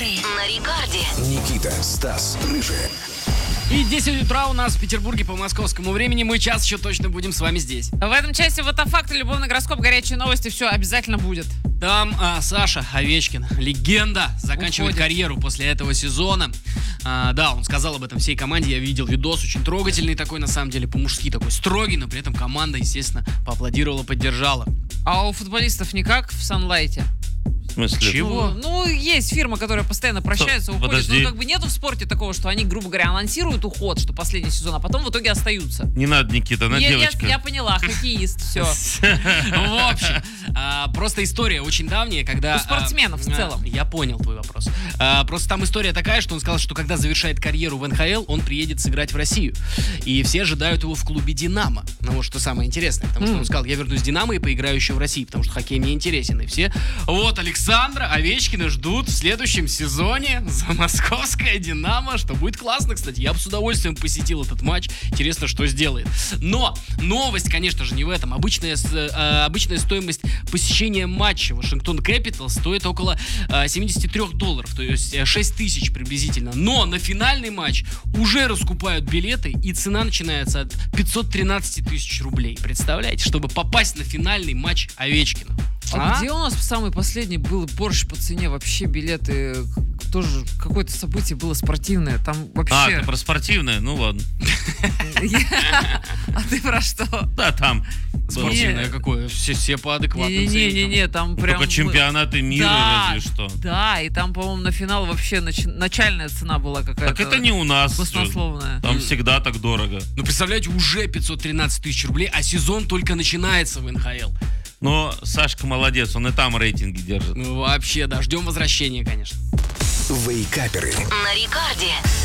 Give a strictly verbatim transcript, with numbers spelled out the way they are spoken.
Каперы на рекорде. Никита, Стас, Рыжий. И десять утра у нас в Петербурге по московскому времени. Мы час еще точно будем с вами здесь. В этом части вот факт, любовный гороскоп, горячие новости, все обязательно будет. Там а, Саша Овечкин, легенда, заканчивает Уходит. карьеру после этого сезона. А, да, он сказал об этом всей команде. Я видел видос, очень трогательный такой, на самом деле, по-мужски такой строгий, но при этом команда, естественно, поаплодировала, поддержала. А у футболистов никак в Санлайте? В смысле? Чего? Ну, ну, есть фирма, которая постоянно прощается, уходит. Подожди. Ну, как бы нету в спорте такого, что они, грубо говоря, анонсируют уход, что последний сезон, а потом в итоге остаются. Не надо, Никита, она я, я, девочка. я поняла, хоккеист, все. В общем, а, просто история очень давняя, когда... У спортсменов в а, целом. Я понял твой вопрос. А, Просто там история такая, что он сказал, что когда завершает карьеру в эн ха эл, он приедет сыграть в Россию. И все ожидают его в клубе «Динамо». Ну вот что самое интересное, потому что он сказал, я вернусь в «Динамо» и поиграю еще в России, потому что хоккей мне интересен. И все, вот, Александра Овечкина ждут в следующем сезоне за московское «Динамо», что будет классно, кстати. Я бы с удовольствием посетил этот матч. Интересно, что сделает. Но новость, конечно же, не в этом. Обычная, э, обычная стоимость посещения матча Вашингтон Кэпитал стоит около э, семьдесят три долларов, то есть э, шесть тысяч приблизительно. Но на финальный матч уже раскупают билеты, и цена начинается от пятьсот тринадцать тысяч рублей. Представляете, чтобы попасть на финальный матч Овечкина. А, где у нас самый последний был борщ по цене? Вообще билеты, тоже какое-то событие было спортивное. Там А, вообще... ты про спортивное? Ну ладно. А ты про что? Да, там. Спортивное какое? Все, все по адекватным ценам. Не-не-не, там прям... Только чемпионаты мира, Да, разве что. Да, и там, по-моему, на финал вообще нач- начальная цена была какая-то. Так это не у нас. баснословная. Там всегда так дорого. Ну, представляете, уже пятьсот тринадцать тысяч рублей, а сезон только начинается в эн ха эл. Но Сашка молодец, он и там рейтинги держит. Ну, вообще, да, ждем возвращения, конечно. Вейкаперы. На рекорде.